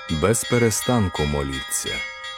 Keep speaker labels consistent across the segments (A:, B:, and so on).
A: без перестанку моліться.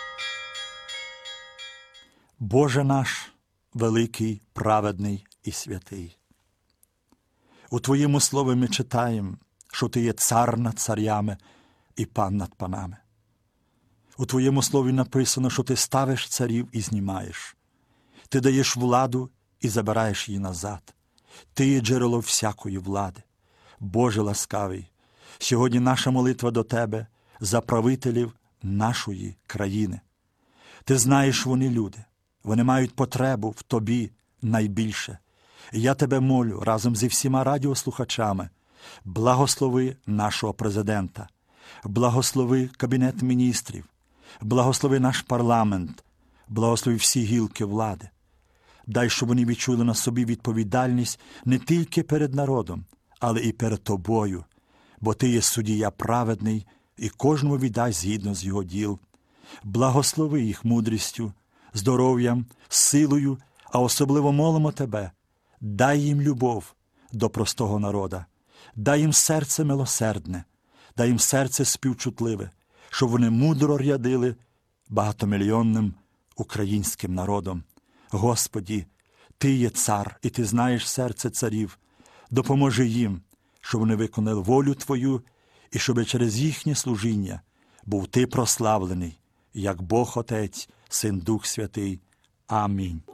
B: Боже наш, великий, праведний і святий. У Твоєму слові ми читаємо, що Ти є цар над царями і пан над панами. У Твоєму слові написано, що Ти ставиш царів і знімаєш. Ти даєш владу і забираєш її назад. Ти є джерело всякої влади. Боже ласкавий, сьогодні наша молитва до Тебе за правителів нашої країни. Ти знаєш, вони люди. Вони мають потребу в Тобі найбільше. І я Тебе молю разом зі всіма радіослухачами, благослови нашого президента, благослови Кабінет міністрів, благослови наш парламент, благослови всі гілки влади. Дай, щоб вони відчули на собі відповідальність не тільки перед народом, але і перед Тобою, бо Ти є суддя праведний і кожному віддай згідно з його діл. Благослови їх мудрістю, здоров'ям, силою, а особливо молимо Тебе, дай їм любов до простого народа, дай їм серце милосердне, дай їм серце співчутливе, щоб вони мудро рядили багатомільйонним українським народом. Господі, Ти є цар, і Ти знаєш серце царів. Допоможи їм, щоб вони виконали волю Твою, і щоб через їхнє служіння був Ти прославлений, як Бог Отець, Син, Дух Святий. Амінь.